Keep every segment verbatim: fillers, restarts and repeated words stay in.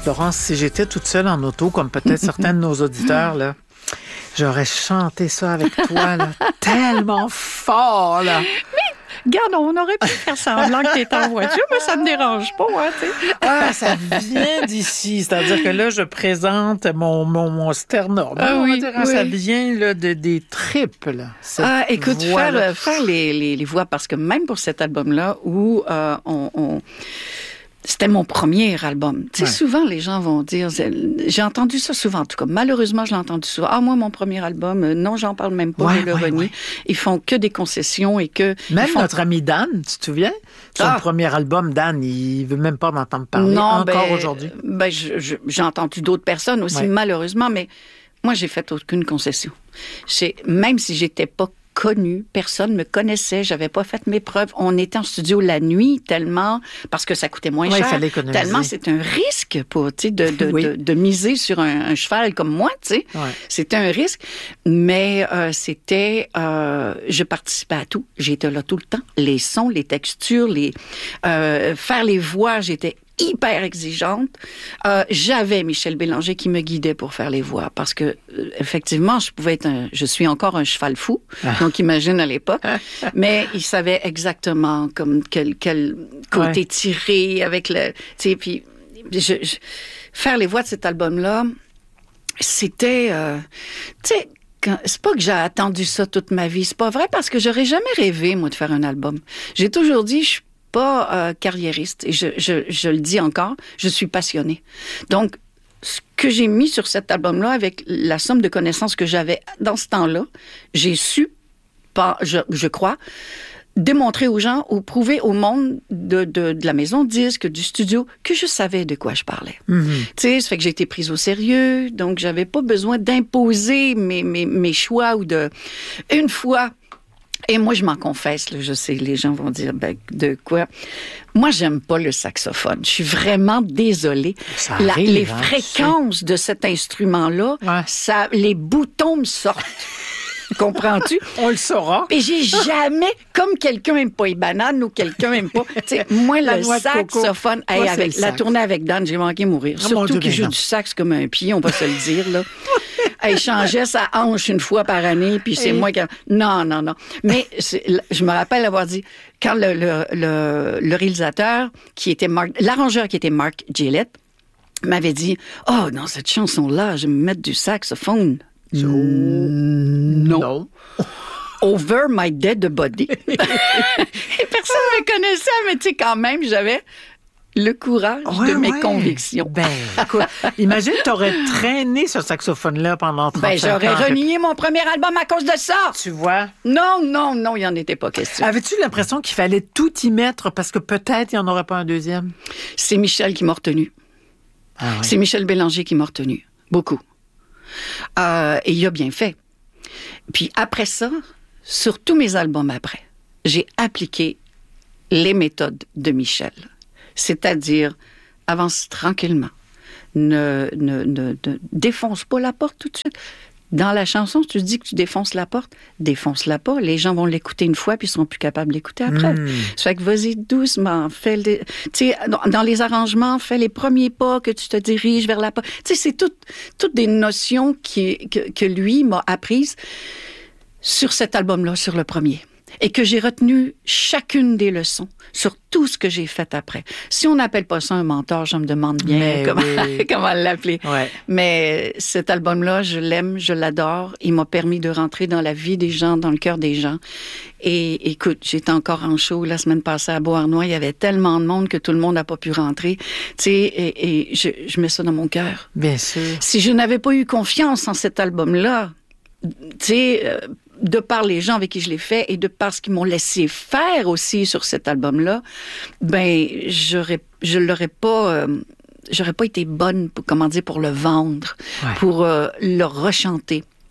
Florence, si j'étais toute seule en auto, comme peut-être certains de nos auditeurs, là, j'aurais chanté ça avec toi, là, tellement fort, là. Mais, regarde, on aurait pu faire semblant que tu étais en voiture, mais ça ne me dérange pas, hein, tu sais. Ah, ça vient d'ici. C'est-à-dire que là, je présente mon, mon, mon sternum. Ah, oui, dire, oui. Ça vient là, de, des tripes, là. Ah, écoute, faire, faire les, les, les voix, parce que même pour cet album-là, où euh, on... on... C'était mon premier album. Tu sais, ouais. Souvent, les gens vont dire... J'ai entendu ça souvent, en tout cas. Malheureusement, je l'ai entendu souvent. Ah, moi, mon premier album, euh, non, j'en parle même pas, ouais, je le ouais, renie. Ouais. Ils font que des concessions et que... Même font... notre ami Dan, tu te souviens? Son ah. premier album, Dan, il veut même pas m'entendre parler non, encore ben, aujourd'hui. Ben, je, je, j'ai entendu d'autres personnes aussi, ouais. malheureusement, mais moi, j'ai fait aucune concession. J'ai, même si j'étais pas connue, personne me connaissait, j'avais pas fait mes preuves. On était en studio la nuit tellement, parce que ça coûtait moins ouais, cher, il fallait économiser. Tellement c'est un risque pour, tu sais, de, de, oui. de, de miser sur un, un cheval comme moi, tu sais. Ouais. C'était un risque, mais euh, c'était, euh, je participais à tout. J'étais là tout le temps. Les sons, les textures, les euh, faire les voix, j'étais hyper exigeante. Euh, j'avais Michel Bélanger qui me guidait pour faire les voix parce que euh, effectivement, je pouvais être un, je suis encore un cheval fou. Ah. Donc imagine à l'époque, mais il savait exactement comme quel quel côté ouais. tirer avec le, tu sais, puis je, je, faire les voix de cet album-là, c'était, euh, tu sais. Quand, c'est pas que j'ai attendu ça toute ma vie, c'est pas vrai parce que j'aurais jamais rêvé moi de faire un album. J'ai toujours dit je suis pas euh, carriériste et je, je, je le dis encore, je suis passionnée. Donc ce que j'ai mis sur cet album-là avec la somme de connaissances que j'avais dans ce temps-là, j'ai su, pas, je, je crois, démontrer aux gens ou prouver au monde de, de, de la maison de disque, du studio, que je savais de quoi je parlais. Mm-hmm. Tu sais, ça fait que j'ai été prise au sérieux, donc j'avais pas besoin d'imposer mes, mes, mes choix ou de... Une fois... Et moi, je m'en confesse, là, je sais, les gens vont dire, ben, de quoi? Moi, j'aime pas le saxophone. Je suis vraiment désolée. Ça la, arrive, les hein, fréquences de cet instrument-là, ouais. ça, les boutons me sortent. Comprends-tu? On le saura. Et j'ai jamais, comme quelqu'un aime pas les bananes ou quelqu'un aime pas, tu sais, moi, le saxophone, hey, Toi, avec la tournée avec Dan, j'ai manqué mourir. Oh, surtout qu'il joue non. du sax comme un pied, on va se le dire, là. Elle changeait sa hanche une fois par année, puis c'est hey. moi qui... Non, non, non. Mais c'est, je me rappelle avoir dit, quand le, le, le, le réalisateur, qui était Mark, l'arrangeur qui était Mark Gillett, m'avait dit, « Oh, dans cette chanson-là, je vais me mettre du saxophone. » So, non. non. Over my dead body. Et personne ne me connaissait, mais tu sais, quand même, j'avais le courage ouais, de mes ouais. convictions. Ben, écoute, imagine, t'aurais traîné ce saxophone-là pendant trente-cinq ben, j'aurais ans. J'aurais renié mon premier album à cause de ça. Tu vois? Non, non, non, il n'y en était pas question. Avais-tu l'impression qu'il fallait tout y mettre parce que peut-être il n'y en aurait pas un deuxième? C'est Michel qui m'a retenu. Ah, ouais. C'est Michel Bélanger qui m'a retenu. Beaucoup. Euh, et il a bien fait. Puis après ça, sur tous mes albums après, j'ai appliqué les méthodes de Michel. C'est-à-dire, avance tranquillement. Ne, ne, ne, ne défonce pas la porte tout de suite. Dans la chanson, si tu dis que tu défonces la porte, défonce-la pas. Les gens vont l'écouter une fois, puis ils seront plus capables de l'écouter après. Mmh. Ça fait que vas-y doucement. Fais les, tu sais, dans les arrangements, fais les premiers pas, que tu te diriges vers la porte. Tu sais, c'est tout, toutes des notions qui, que, que lui m'a apprises sur cet album-là, sur le premier. Et que j'ai retenu chacune des leçons sur tout ce que j'ai fait après. Si on n'appelle pas ça un mentor, je me demande bien Mais comment, oui. comment l'appeler. Ouais. Mais cet album-là, je l'aime, je l'adore. Il m'a permis de rentrer dans la vie des gens, dans le cœur des gens. Et écoute, j'étais encore en show la semaine passée à Beauharnois. Il y avait tellement de monde que tout le monde n'a pas pu rentrer. Tu sais, et, et je, je mets ça dans mon cœur. Bien sûr. Si je n'avais pas eu confiance en cet album-là, tu sais... Euh, de par les gens avec qui je l'ai fait et de par ce qu'ils m'ont laissé faire aussi sur cet album-là, ben, j'aurais, je l'aurais pas, euh, j'aurais pas été bonne, pour, comment dire, pour le vendre, ouais. pour euh, le rechanter.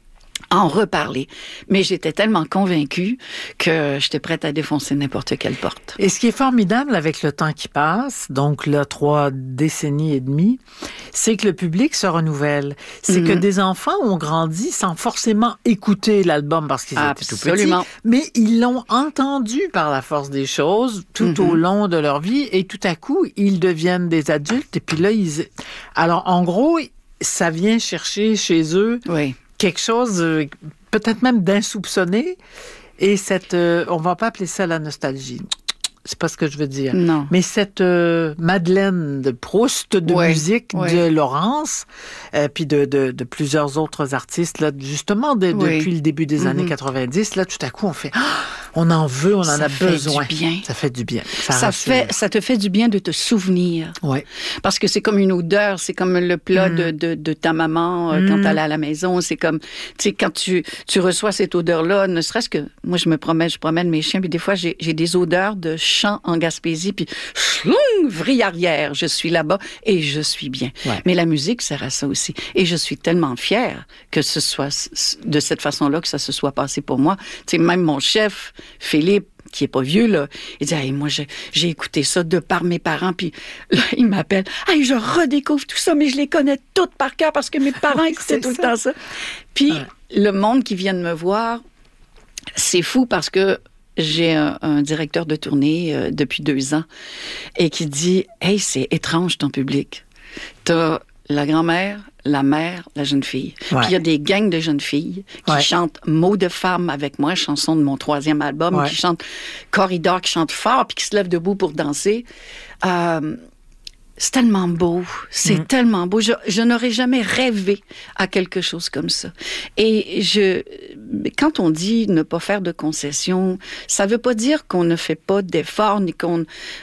en reparler. Mais j'étais tellement convaincue que j'étais prête à défoncer n'importe quelle porte. Et ce qui est formidable avec le temps qui passe, donc là, trois décennies et demie, c'est que le public se renouvelle. C'est mm-hmm. que des enfants ont grandi sans forcément écouter l'album parce qu'ils Absolument. étaient tout petits, mais ils l'ont entendu par la force des choses tout mm-hmm. au long de leur vie et tout à coup, ils deviennent des adultes et puis là, ils... Alors, en gros, ça vient chercher chez eux... Oui. quelque chose, euh, peut-être même d'insoupçonné. Et cette, euh, on va pas appeler ça la nostalgie. C'est pas ce que je veux dire. Non. Mais cette euh, Madeleine de Proust de ouais, musique ouais. de Laurence, euh, puis de, de, de plusieurs autres artistes, là, justement, de, oui. depuis le début des mm-hmm. années quatre-vingt-dix, là, tout à coup, on fait, ah, on en veut, on en ça a besoin. Ça fait du bien. Ça fait du bien. Ça, ça, fait, ça te fait du bien de te souvenir. Ouais. Parce que c'est comme une odeur, c'est comme le plat mm. de, de, de ta maman euh, mm. quand elle est à la maison. C'est comme, tu sais, quand tu, tu reçois cette odeur-là, ne serait-ce que, moi, je me promène, je promène mes chiens, puis des fois, j'ai, j'ai des odeurs de champs en Gaspésie. Puis, chlong, vrille arrière, je suis là-bas et je suis bien. Ouais. Mais la musique sert à ça aussi. Et je suis tellement fière que ce soit de cette façon-là que ça se soit passé pour moi. Tu sais, même mon chef, Philippe, qui est pas vieux, là, il dit, hey, moi, j'ai, j'ai écouté ça de par mes parents, puis là, il m'appelle, hey, je redécouvre tout ça, mais je les connais toutes par cœur parce que mes parents écoutaient tout ça. le temps ça. Puis, ouais. le monde qui vient de me voir, c'est fou parce que j'ai un, un directeur de tournée euh, depuis deux ans et qui dit « Hey, c'est étrange ton public. T'as la grand-mère, la mère, la jeune fille. Ouais. Puis il y a des gangs de jeunes filles qui ouais. chantent Mots de femme avec moi, chanson de mon troisième album, ouais. qui chantent Corridor, qui chantent fort puis qui se lèvent debout pour danser. Euh, C'est tellement beau, c'est mmh. tellement beau. Je, je n'aurais jamais rêvé à quelque chose comme ça. Et je, quand on dit ne pas faire de concessions, ça veut pas dire qu'on ne fait pas d'efforts, ni qu'on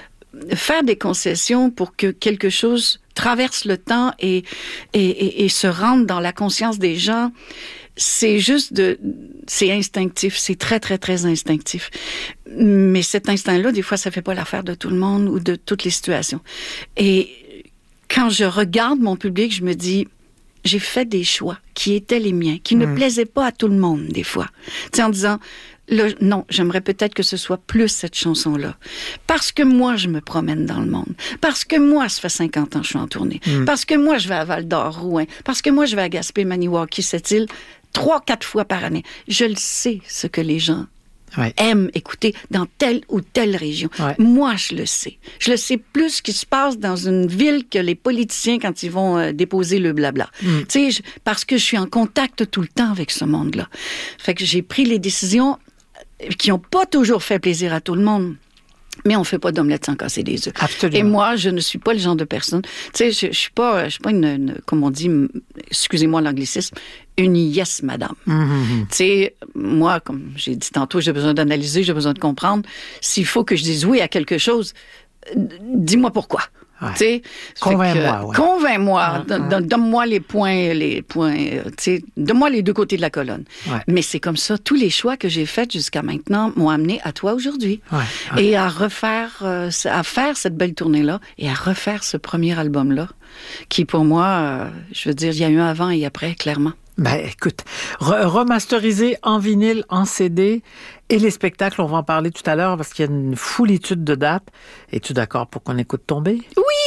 faire des concessions pour que quelque chose traverse le temps et, et, et, et se rende dans la conscience des gens. C'est juste de, c'est instinctif, c'est très, très, très instinctif. Mais cet instinct-là, des fois, ça fait pas l'affaire de tout le monde ou de toutes les situations. Et quand je regarde mon public, je me dis, j'ai fait des choix qui étaient les miens, qui mmh. ne plaisaient pas à tout le monde, des fois. Tu sais, en disant, là, non, j'aimerais peut-être que ce soit plus cette chanson-là. Parce que moi, je me promène dans le monde. Parce que moi, ça fait cinquante ans que je suis en tournée. Mmh. Parce que moi, je vais à Val-d'Or, Rouen. Parce que moi, je vais à Gaspé, Maniwaki, cette île, trois, quatre fois par année. Je le sais, ce que les gens ouais. aiment écouter dans telle ou telle région. Ouais. Moi, je le sais. Je le sais plus ce qui se passe dans une ville que les politiciens quand ils vont euh, déposer le blabla. Mm. Tu sais, parce que je suis en contact tout le temps avec ce monde-là. Fait que j'ai pris les décisions qui n'ont pas toujours fait plaisir à tout le monde. Mais on fait pas d'omelette sans casser des œufs. Absolument. Et moi, je ne suis pas le genre de personne. Tu sais, je, je suis pas, je suis pas une, une, comme on dit, excusez-moi l'anglicisme, une yes madame. Mm-hmm. Tu sais, moi, comme j'ai dit tantôt, j'ai besoin d'analyser, j'ai besoin de comprendre. S'il faut que je dise oui à quelque chose, dis-moi pourquoi. Ouais. Tu sais, convainc-moi. Ouais. Convainc-moi. Ouais, ouais. Donne-moi les points, les points. Tu sais, donne-moi les deux côtés de la colonne. Ouais. Mais c'est comme ça. Tous les choix que j'ai faits jusqu'à maintenant m'ont amené à toi aujourd'hui ouais, ouais. et à refaire, euh, à faire cette belle tournée-là et à refaire ce premier album-là, qui pour moi, euh, je veux dire, il y a eu un avant et après, clairement. Ben, écoute, re- remasterisé en vinyle, en C D, et les spectacles, on va en parler tout à l'heure parce qu'il y a une foulitude de dates. Es-tu d'accord pour qu'on écoute tomber? Oui!